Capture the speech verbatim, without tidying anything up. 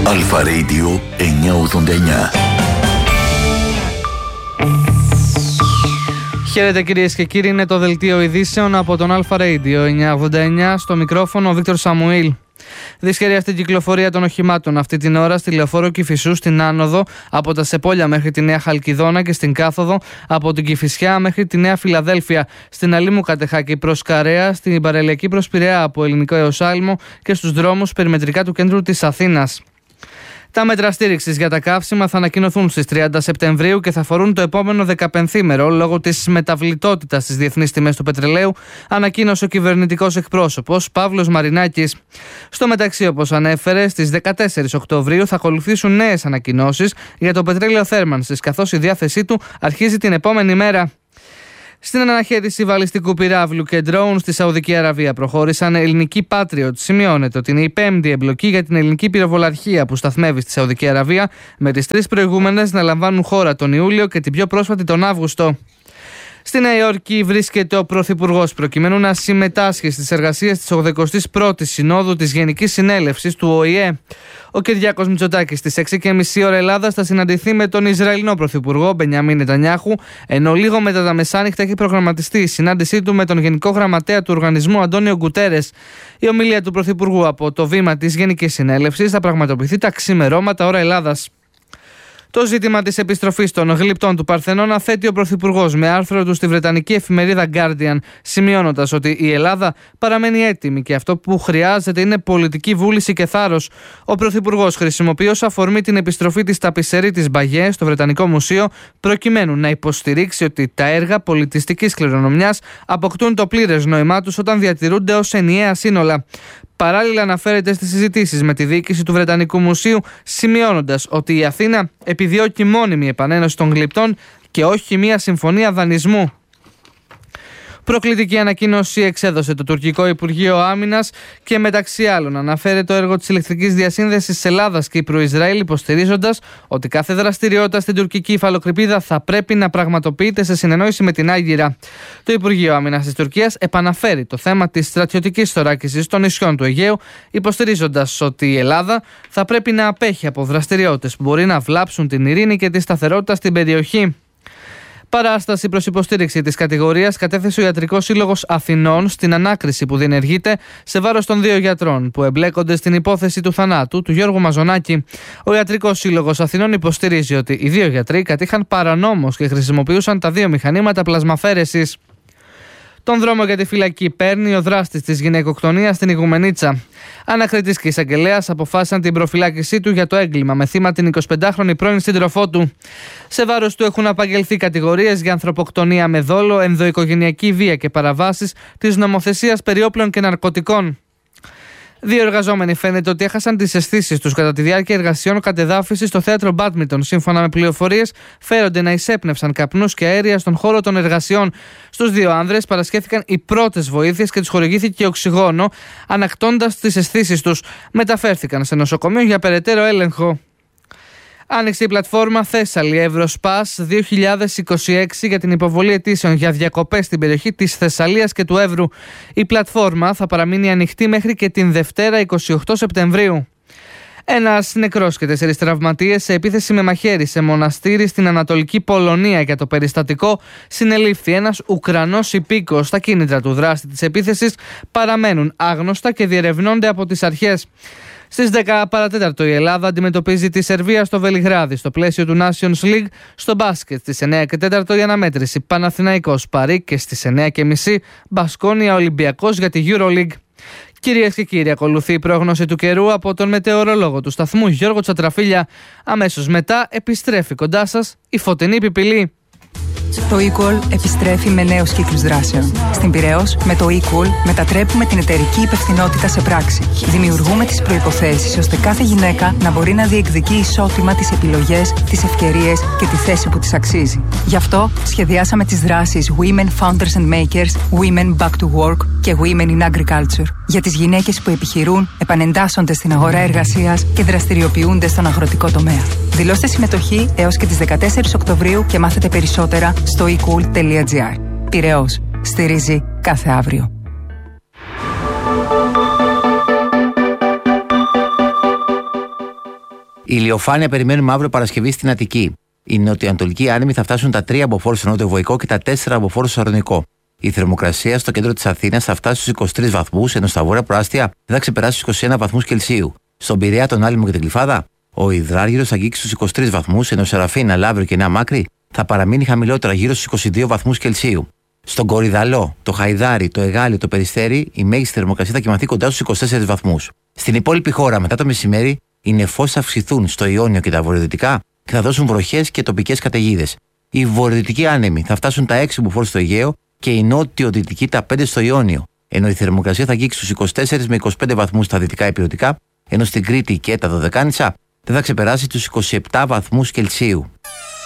Αλφα Radio εννιακόσια ογδόντα εννιά. Χαίρετε κυρίες και κύριοι, είναι το δελτίο ειδήσεων από τον Αλφα Radio εννιακόσια ογδόντα εννιά. Στο μικρόφωνο ο Βίκτορ Σαμουήλ. Δυσχερία στην κυκλοφορία των οχημάτων αυτή την ώρα στη Λεωφόρο Κηφισού, στην άνοδο από τα Σεπόλια μέχρι τη Νέα Χαλκιδόνα και στην κάθοδο από την Κηφισιά μέχρι τη Νέα Φιλαδέλφια, στην Αλήμου Κατεχάκη προς Καρέα, στην παραλιακή προς Πειραιά από Ελληνικό έως Άλμο και στους δρόμους περιμετρικά του κέντρου της Αθήνας. Τα μέτρα στήριξης για τα καύσιμα θα ανακοινωθούν στις τριάντα Σεπτεμβρίου και θα αφορούν το επόμενο δεκαπενθήμερο λόγω της μεταβλητότητας στις διεθνείς τιμές του πετρελαίου, ανακοίνωσε ο κυβερνητικός εκπρόσωπος Παύλος Μαρινάκης. Στο μεταξύ, όπως ανέφερε, στις δεκατέσσερις Οκτωβρίου θα ακολουθήσουν νέες ανακοινώσεις για το πετρέλαιο θέρμανσης, καθώς η διάθεσή του αρχίζει την επόμενη μέρα. Στην αναχέτηση βαλιστικού πυράβλου και ντρόουν στη Σαουδική Αραβία προχώρησαν ελληνικοί Patriot. Σημειώνεται ότι είναι η πέμπτη εμπλοκή για την ελληνική πυροβολαρχία που σταθμεύει στη Σαουδική Αραβία, με τις τρεις προηγούμενες να λαμβάνουν χώρα τον Ιούλιο και την πιο πρόσφατη τον Αύγουστο. Στη Νέα Υόρκη βρίσκεται ο Πρωθυπουργός προκειμένου να συμμετάσχει στις εργασίες της ογδοηκοστής πρώτης Συνόδου της Γενικής Συνέλευσης του Ο Η Ε. Ο Κυριάκος Μητσοτάκης στις έξι και μισή ώρα Ελλάδας θα συναντηθεί με τον Ισραηλινό Πρωθυπουργό Μπενιαμίν Νετανιάχου, ενώ λίγο μετά τα μεσάνυχτα έχει προγραμματιστεί η συνάντησή του με τον Γενικό Γραμματέα του Οργανισμού Αντώνιο Γκουτέρες. Η ομιλία του Πρωθυπουργού από το βήμα της Γενικής Συνέλευσης θα πραγματοποιηθεί τα ξημερώματα ώρα Ελλάδας. Το ζήτημα της επιστροφής των γλυπτών του Παρθενώνα θέτει ο Πρωθυπουργός με άρθρο του στη βρετανική εφημερίδα Guardian, σημειώνοντας ότι η Ελλάδα παραμένει έτοιμη και αυτό που χρειάζεται είναι πολιτική βούληση και θάρρος. Ο Πρωθυπουργός χρησιμοποιεί ως αφορμή την επιστροφή της ταπισερή της Μπαγιέ στο Βρετανικό Μουσείο, προκειμένου να υποστηρίξει ότι τα έργα πολιτιστικής κληρονομιάς αποκτούν το πλήρες νόημά τους όταν διατηρούνται ως ενιαία σύνολα. Παράλληλα, αναφέρεται στις συζητήσεις με τη διοίκηση του Βρετανικού Μουσείου, σημειώνοντας ότι η Αθήνα επιδιώκει μόνιμη επανένωση των γλυπτών και όχι μία συμφωνία δανεισμού. Προκλητική ανακοίνωση εξέδωσε το τουρκικό Υπουργείο Άμυνας και μεταξύ άλλων αναφέρει το έργο της ηλεκτρικής διασύνδεσης Ελλάδας Κύπρου-Ισραήλ, υποστηρίζοντας ότι κάθε δραστηριότητα στην τουρκική υφαλοκρηπίδα θα πρέπει να πραγματοποιείται σε συνεννόηση με την Άγκυρα. Το Υπουργείο Άμυνας της Τουρκίας επαναφέρει το θέμα της στρατιωτικής θωράκισης των νησιών του Αιγαίου, υποστηρίζοντας ότι η Ελλάδα θα πρέπει να απέχει από δραστηριότητες που μπορεί να βλάψουν την ειρήνη και τη σταθερότητα στην περιοχή. Παράσταση προς υποστήριξη της κατηγορίας κατέθεσε ο Ιατρικός Σύλλογος Αθηνών στην ανάκριση που διενεργείται σε βάρος των δύο γιατρών που εμπλέκονται στην υπόθεση του θανάτου του Γιώργου Μαζονάκη. Ο Ιατρικός Σύλλογος Αθηνών υποστηρίζει ότι οι δύο γιατροί κατήχαν παρανόμως και χρησιμοποιούσαν τα δύο μηχανήματα πλασμαφέρεσης. Τον δρόμο για τη φυλακή παίρνει ο δράστης της γυναικοκτονίας στην Ιγουμενίτσα. Ανακριτής και εισαγγελέας αποφάσισαν την προφυλάκησή του για το έγκλημα με θύμα την εικοσιπεντάχρονη πρώην σύντροφό του. Σε βάρος του έχουν απαγγελθεί κατηγορίες για ανθρωποκτονία με δόλο, ενδοοικογενειακή βία και παραβάσεις της νομοθεσίας περί όπλων και ναρκωτικών. Δύο εργαζόμενοι φαίνεται ότι έχασαν τις αισθήσεις τους κατά τη διάρκεια εργασιών κατεδάφισης στο θέατρο Μπάντμιντον. Σύμφωνα με πληροφορίες, φέρονται να εισέπνευσαν καπνούς και αέρια στον χώρο των εργασιών. Στους δύο άνδρες παρασχέθηκαν οι πρώτες βοήθειες και τους χορηγήθηκε οξυγόνο, ανακτώντας τις αισθήσεις τους. Μεταφέρθηκαν σε νοσοκομείο για περαιτέρω έλεγχο. Άνοιξε η πλατφόρμα Θέσσαλη Εύροσπας δύο χιλιάδες είκοσι έξι για την υποβολή αιτήσεων για διακοπές στην περιοχή της Θεσσαλίας και του Εύρου. Η πλατφόρμα θα παραμείνει ανοιχτή μέχρι και την Δευτέρα εικοστή όγδοη Σεπτεμβρίου. Ένας νεκρός και τέσσερις τραυματίες σε επίθεση με μαχαίρι σε μοναστήρι στην Ανατολική Πολωνία. Για το περιστατικό συνελήφθη ένας Ουκρανός υπήκοος. Τα κίνητρα του δράστη της επίθεσης παραμένουν άγνωστα και διερευνώνται από τις αρχές. Στις δέκα παρά τέταρτο η Ελλάδα αντιμετωπίζει τη Σερβία στο Βελιγράδι στο πλαίσιο του Nations League. Στο μπάσκετ στις εννέα και τέταρτο η αναμέτρηση Παναθηναϊκός Παρί και στις εννέα και μισή Μπασκόνια Ολυμπιακός για τη EuroLeague. Κυρίες και κύριοι, ακολουθεί η πρόγνωση του καιρού από τον μετεωρολόγο του σταθμού Γιώργο Τσατραφίλια. Αμέσως μετά επιστρέφει κοντά σας η Φωτεινή Πιπηλή. Το eQual επιστρέφει με νέους κύκλους δράσεων. Στην Πειραιώς, με το eQual μετατρέπουμε την εταιρική υπευθυνότητα σε πράξη. Δημιουργούμε τις προϋποθέσεις ώστε κάθε γυναίκα να μπορεί να διεκδικεί ισότιμα τις επιλογές, τις ευκαιρίες και τη θέση που της αξίζει. Γι' αυτό σχεδιάσαμε τις δράσεις Women Founders and Makers, Women Back to Work και Women in Agriculture. Για τις γυναίκες που επιχειρούν, επανεντάσσονται στην αγορά εργασίας και δραστηριοποιούνται στον αγροτικό τομέα. Δηλώστε συμμετοχή έως και τις δεκατέσσερις Οκτωβρίου και μάθετε περισσότερα στο ecool τελεία gr. Πειραιώς. Στηρίζει κάθε αύριο. Η ηλιοφάνεια περιμένουμε αύριο Παρασκευή στην Αττική. Οι νοτιοανατολικοί άνεμοι θα φτάσουν τα τρία μποφόρ στο νότιο Βοϊκό και τα τέσσερα μποφόρ στο Σαρδονικό. Η θερμοκρασία στο κέντρο της Αθήνας θα φτάσει στους είκοσι τρεις βαθμούς, ενώ στα βόρεια προάστια δεν θα ξεπεράσει στους είκοσι ένα βαθμούς Κελσίου. Στον Πειραιά, τον Άλυμο και την Γλυφάδα, ο υδράργυρος θα αγγίξει στους είκοσι τρεις βαθμούς, ενώ Σεραφείνα, Λαύριο και Νέα Μάκρη θα παραμείνει χαμηλότερα γύρω στους είκοσι δύο βαθμούς Κελσίου. Στον Κορυδαλό, το Χαϊδάρι, το Εγάλιο, το Περιστέρι, η μέγιστη θερμοκρασία θα κυμανθεί κοντά στους είκοσι τέσσερις βαθμούς. Στην υπόλοιπη χώρα, μετά το μεσημέρι, οι νεφώσεις θα αυξηθούν στο Ιόνιο και τα βορειοδυτικά και θα δώσουν βροχές και τοπικές καταιγίδες. Οι βορειοδυτικοί άνεμοι θα φτάσουν τα έξι μποφόρ στο Αιγαίο και οι νότιο-δυτικοί τα πέντε στο Ιόνιο, ενώ η θερμοκρασία θα αγγίξει στους είκοσι τέσσερις με είκοσι πέντε βαθμούς στα δυτικά υπηρετικά, ενώ στην Κρήτη και τα Δωδεκάνησα δεν θα ξεπεράσει τους είκοσι επτά βαθμούς Κελσίου.